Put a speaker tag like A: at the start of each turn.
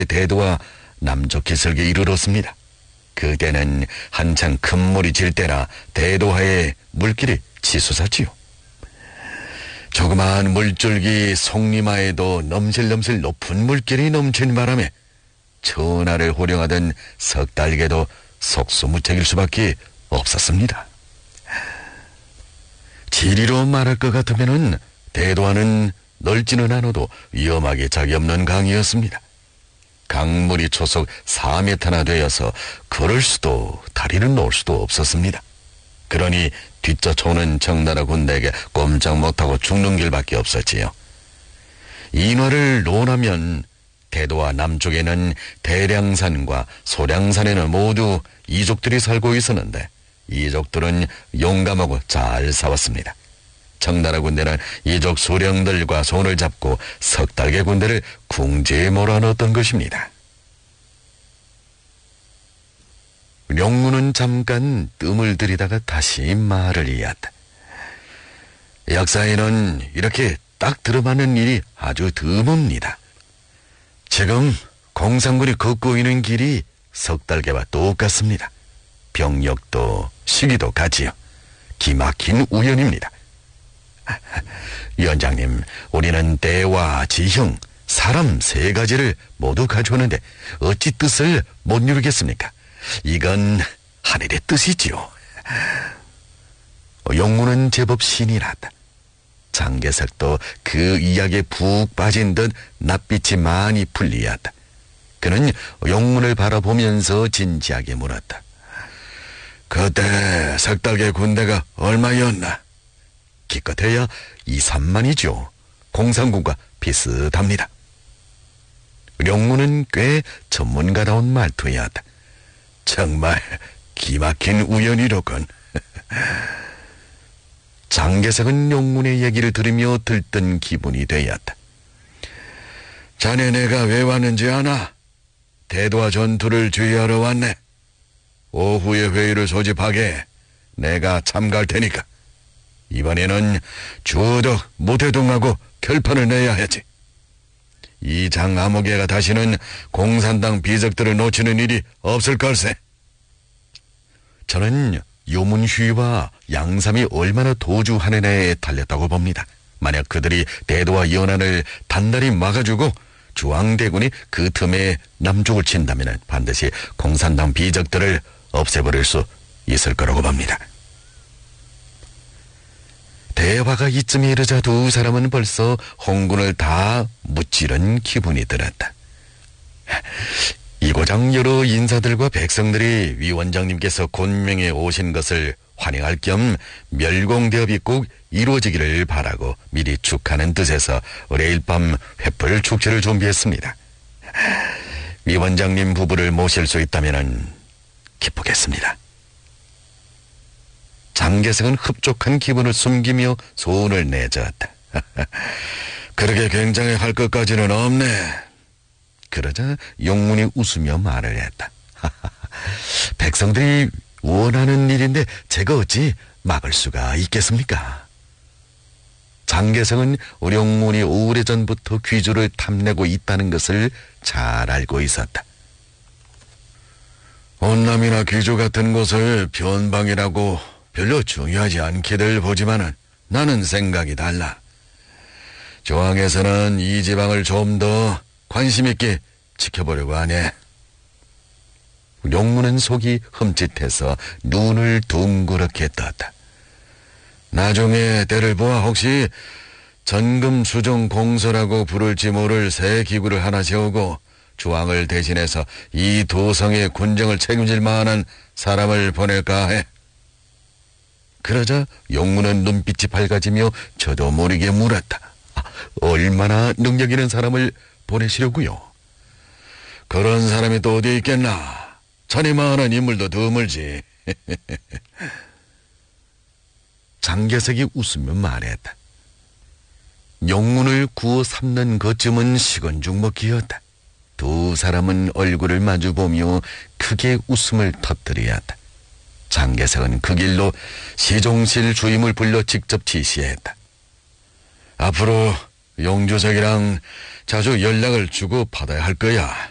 A: 대도와 남쪽 기슭에 이르렀습니다. 그때는 한창 큰 물이 질 때라 대도하에 물길이 치솟았지요. 조그마한 물줄기 송리마에도 넘실넘실 높은 물길이 넘친 바람에 천하를 호령하던 석달개도 속수무책일 수밖에 없었습니다. 지리로 말할 것 같으면은 대도하는 넓지는 않아도 위험하게 짝이 없는 강이었습니다. 강물이 초속 4m나 되어서 걸을 수도 다리를 놓을 수도 없었습니다. 그러니 뒤쫓아오는 청나라 군대에게 꼼짝 못하고 죽는 길밖에 없었지요. 인화를 논하면 대도와 남쪽에는 대량산과 소량산에는 모두 이족들이 살고 있었는데 이족들은 용감하고 잘 싸웠습니다. 청나라 군대는 이족 수령들과 손을 잡고 석달개 군대를 궁지에 몰아넣었던 것입니다. 용무는 잠깐 뜸을 들이다가 다시 말을 이었다. 역사에는 이렇게 딱 들어맞는 일이 아주 드뭅니다. 지금 공산군이 걷고 있는 길이 석달개와 똑같습니다. 병력도 시기도 같지요. 기막힌 우연입니다. 위원장님, 우리는 때와 지형, 사람 세 가지를 모두 가져오는데 어찌 뜻을 못 이루겠습니까? 이건 하늘의 뜻이지요. 용무는 제법 신이 났다. 장개석도 그 이야기에 푹 빠진 듯 낯빛이 많이 풀리었다. 그는 용문을 바라보면서 진지하게 물었다. 그때 석달개 군대가 얼마였나? 기껏해야 2, 3만이죠. 공산군과 비슷합니다. 용무는 꽤 전문가다운 말투였다. 정말 기막힌 우연이로군. 장개석은 용문의 얘기를 들으며 들뜬 기분이 되었다. 자네 내가 왜 왔는지 아나? 대도와 전투를 주의하러 왔네. 오후에 회의를 소집하게 내가 참가할 테니까 이번에는 주덕 모태동하고 결판을 내야 하지. 이 장 아무개가 다시는 공산당 비적들을 놓치는 일이 없을 걸세. 저는 요문휘와 양삼이 얼마나 도주하는 애에 달렸다고 봅니다. 만약 그들이 대도와 연안을 단단히 막아주고 중앙대군이 그 틈에 남쪽을 친다면 반드시 공산당 비적들을 없애버릴 수 있을 거라고 봅니다. 대화가 이쯤에 이르자 두 사람은 벌써 홍군을 다 무찌른 기분이 들었다. 이고장 여러 인사들과 백성들이 위원장님께서 곤명에 오신 것을 환영할 겸 멸공대업이 꼭 이루어지기를 바라고 미리 축하는 뜻에서 내일 밤 횃불 축제를 준비했습니다. 위원장님 부부를 모실 수 있다면 기쁘겠습니다. 장개석은 흡족한 기분을 숨기며 손을 내저었다. 그렇게 굉장히 할 것까지는 없네. 그러자 용문이 웃으며 말을 했다. 백성들이 원하는 일인데 제가 어찌 막을 수가 있겠습니까? 장개석은 용문이 오래전부터 귀주를 탐내고 있다는 것을 잘 알고 있었다. 온남이나 귀주 같은 곳을 변방이라고 별로 중요하지 않게들 보지만은 나는 생각이 달라. 조항에서는 이 지방을 좀 더 관심 있게 지켜보려고 하네. 용문은 속이 흠칫해서 눈을 둥그렇게 떴다. 나중에 때를 보아 혹시 전금수정공서라고 부를지 모를 새 기구를 하나 세우고 조항을 대신해서 이 도성의 군정을 책임질 만한 사람을 보낼까 해. 그러자 용문은 눈빛이 밝아지며 저도 모르게 물었다. 얼마나 능력 있는 사람을 보내시려고요? 그런 사람이 또 어디 있겠나? 자네만한 인물도 드물지. 장개석이 웃으며 말했다. 용문을 구워 삼는 것쯤은 식은 죽 먹기였다. 두 사람은 얼굴을 마주보며 크게 웃음을 터뜨렸다. 장개석은 그 길로 시종실 주임을 불러 직접 지시했다. 앞으로 용주석이랑 자주 연락을 주고 받아야 할 거야.